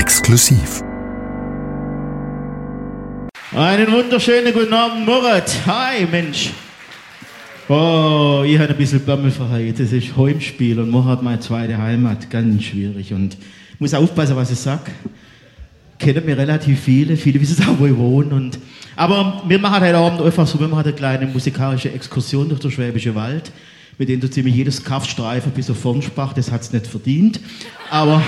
Exklusiv. Einen wunderschönen guten Abend, Murat. Hi, Mensch. Oh, ich habe ein bisschen Bammel verheilt. Das ist Heimspiel und Murat meine zweite Heimat. Ganz schwierig. Und ich muss aufpassen, was ich sage. Kennen mir relativ viele wissen auch, wo ich wohne. Aber wir machen heute Abend einfach so, wir machen eine kleine musikalische Exkursion durch den Schwäbischen Wald, mit denen du ziemlich jedes Kaffstreifen bis auf Fornspach, das hat es nicht verdient. Aber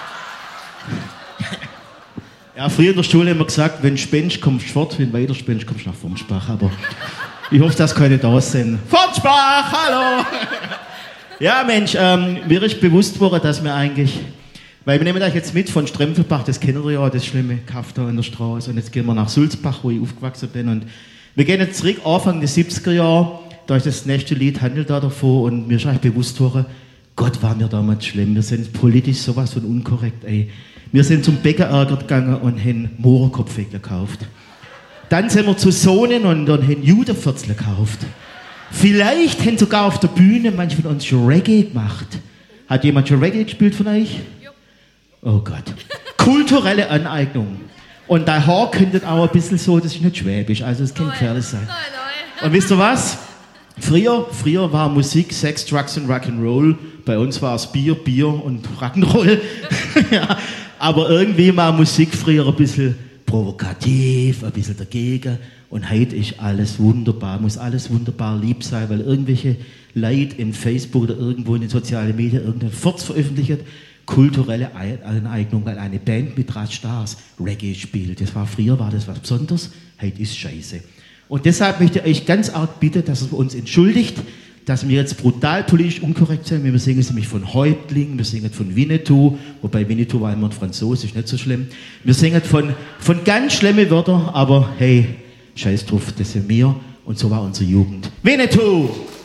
ja, früher in der Schule haben wir gesagt, wenn du spendest, kommst du fort, wenn du weiter spendest, kommst du nach Fornspach. Aber ich hoffe, dass keine da sind. Fornspach, hallo! Ja, Mensch, mir ist bewusst geworden, dass wir eigentlich, weil wir nehmen euch jetzt mit von Strempfelbach, das kennt ihr ja, das schlimme Kaff da in der Straße. Und jetzt gehen wir nach Sulzbach, wo ich aufgewachsen bin. Und wir gehen jetzt zurück, Anfang der 70er Jahre, da ist das nächste Lied, handelt da davon. Und mir ist eigentlich bewusst geworden, Gott, war mir damals schlimm. Wir sind politisch sowas von unkorrekt, ey. Wir sind zum Bäckerärger gegangen und haben Mohrenkopfweg gekauft. Dann sind wir zu Sohnen und dann haben Judenviertel gekauft. Vielleicht haben sogar auf der Bühne manche von uns schon Reggae gemacht. Hat jemand schon Reggae gespielt von euch? Oh Gott. Kulturelle Aneignung. Und dein Haar könnte auch ein bisschen so, das ist nicht schwäbisch, also es kann gefährlich sein. Und wisst ihr was? Früher war Musik Sex, Drugs und Rock'n'Roll. Bei uns war es Bier und Rock'n'Roll. Ja, aber irgendwie war Musik früher ein bisschen provokativ, ein bisschen dagegen. Und heute ist alles wunderbar, muss alles wunderbar lieb sein, weil irgendwelche Leute in Facebook oder irgendwo in den sozialen Medien irgendeinen Furz veröffentlicht. Kulturelle Aneignung, weil eine Band mit Stars Reggae spielt. Früher war das was Besonderes, heute ist Scheiße. Und deshalb möchte ich euch ganz arg bitten, dass ihr uns entschuldigt, dass wir jetzt brutal politisch unkorrekt sind. Wir singen nämlich von Häuptling, wir singen von Winnetou, wobei Winnetou war immer ein Franzose, ist nicht so schlimm. Wir singen von ganz schlimmen Wörtern, aber hey, scheiß drauf, das sind wir und so war unsere Jugend. Winnetou!